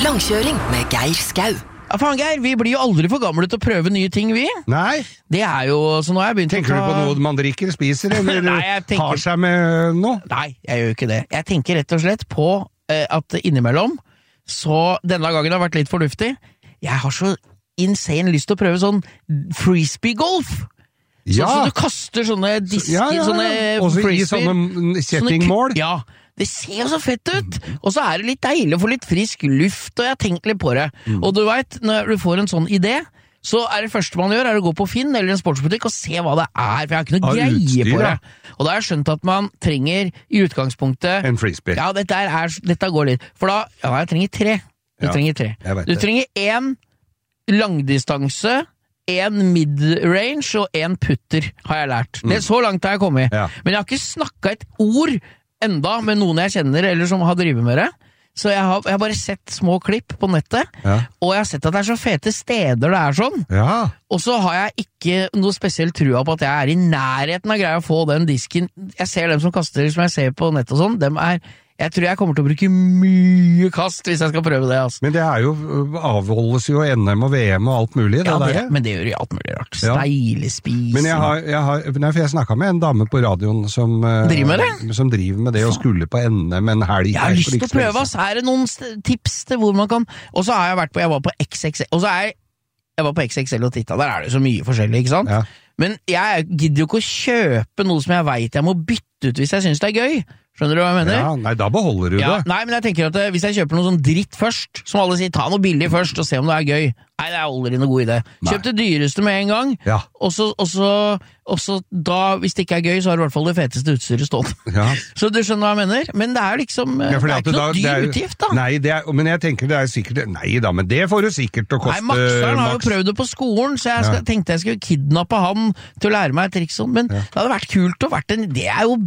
Langkjøring med Geir Skau. Ja, faen Geir, vi blir jo aldri for gamle til å prøve nye ting, vi. Nei. Det jo, så nå har jeg begynt Tenker du på noe man drikker, spiser, eller Nei, har seg med noe? Nei, jeg gjør ikke det. Jeg tenker rett og slett på at innimellom, så denne gangen har vært litt fornuftig, jeg har så insane lyst til å prøve sånn frisbee-golf. Ja. Så du kaster sånne disker, sånne også frisbee. I sånne settingmål. Ja, det ser jo så fett ut, og så det litt deilig å få litt frisk luft, og jeg har tenkt litt på det. Og du vet, når du får en sånn idé, så det første man gjør å gå på Finn eller en sportsbutikk og se hva det for jeg har ikke noe greie utstyr, på det. Og da har jeg skjønt at man trenger i utgangspunktet en frisbee. Ja, dette går litt. For da, jeg trenger tre. Du trenger en langdistanse, en mid-range og en putter, har jeg lært. Det så langt har jeg kommet. Ja. Men jeg har ikke snakket et ord enda med noen jeg kjenner, eller som har drivet med det. Så jeg har bare sett små klipp på nettet, og jeg har sett at det så fete steder det sånn. Ja. Og så har jeg ikke noe spesielt trua på at jeg i nærheten av greia å få den disken. Jeg ser dem som kaster, som jeg ser på nettet og sånn, jeg tror jeg kommer til å bruke mye kast hvis jeg skal prøve det, altså. Men det jo avholdes jo NM og VM og alt mulig, det der. Men det gjør jo alt mulig rart. Steilespis. Men jeg snakket med en dame på radioen som driver med det og skulle på NM en helg. Jeg har lyst til å prøve, ass. Det noen tips til hvor man kan... Og så har jeg var på XXL, og så jeg var på XXL og tittet, der det så mye forskjellig, ikke sant? Ja. Men jeg gidder jo ikke å kjøpe noe som jeg vet jeg må bytte ut hvis jeg synes det gøy. Skjønner du hva jeg mener? Ja, nei, da beholder du det. Nei, men jeg tenker at hvis jeg kjøper noe sånn dritt først, som alle sier, ta noe billig først og se om det gøy. Nei, det aldri noe god idé. Kjøp det dyreste med en gang, og så da, hvis det ikke gøy, så har du i hvert fall det feteste utstyret stående. Ja. Så du skjønner hva jeg mener? Men det liksom, det ikke noe dyr utgift, da. Nei, men jeg tenker det sikkert, nei da, men det får du sikkert å koste. Nei, Makseren har jo prøvd det på skolen, så jeg tenkte jeg skulle kidnappe han til å lære meg et triks sånn, men det hadde vært kult å vært det jo